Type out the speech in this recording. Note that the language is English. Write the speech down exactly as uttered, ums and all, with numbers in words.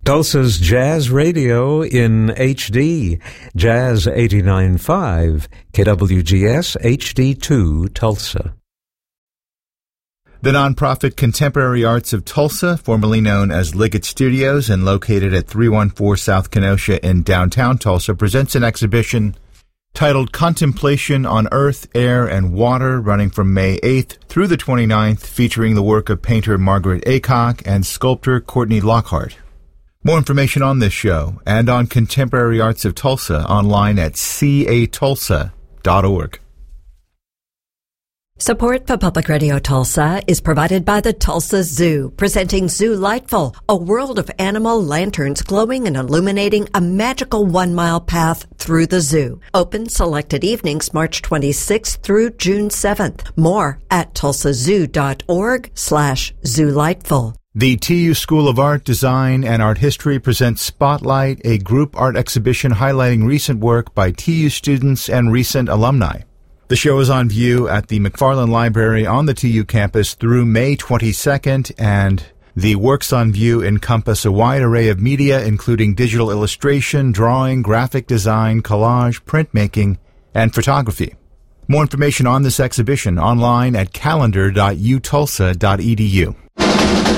Tulsa's Jazz Radio in H D, Jazz eighty-nine point five, K W G S H D two, Tulsa. The nonprofit Contemporary Arts of Tulsa, formerly known as Liggett Studios and located at three one four South Kenosha in downtown Tulsa, presents an exhibition titled Contemplation on Earth, Air, and Water, running from May eighth through the twenty-ninth, featuring the work of painter Margaret Aycock and sculptor Courtney Lockhart. More information on this show and on Contemporary Arts of Tulsa online at c a tulsa dot org. Support for Public Radio Tulsa is provided by the Tulsa Zoo, presenting Zoo Lightful, a world of animal lanterns glowing and illuminating a magical one-mile path through the zoo. Open selected evenings March twenty-sixth through June seventh. More at tulsa zoo dot org slash zoo lightful. The T U School of Art, Design, and Art History presents Spotlight, a group art exhibition highlighting recent work by T U students and recent alumni. The show is on view at the McFarland Library on the T U campus through May twenty-second, and the works on view encompass a wide array of media, including digital illustration, drawing, graphic design, collage, printmaking, and photography. More information on this exhibition online at calendar dot u tulsa dot e d u.